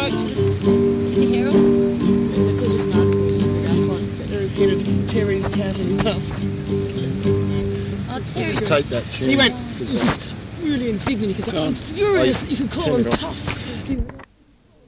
wrote to the Sydney Herald. It's just an article yesterday. I find very good at Terry's touting tubs. Oh, Terry. Just take that chair. He went, really indignant because I'm furious that you could call them toughs.